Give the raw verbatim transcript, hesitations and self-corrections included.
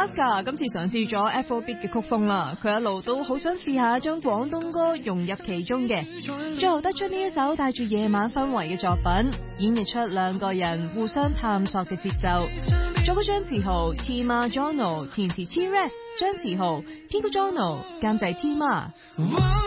Alaska 今次嘗試咗 Afrobeat 嘅曲風啦，佢一路都好想試下將廣東歌融入其中嘅，最後得出呢一首帶住夜晚氛圍嘅作品，演繹出兩個人互相探索嘅節奏。作曲張志豪 Tima Jono， 填詞 T-Rex 張志豪，編曲 Jono， 監製 Tima。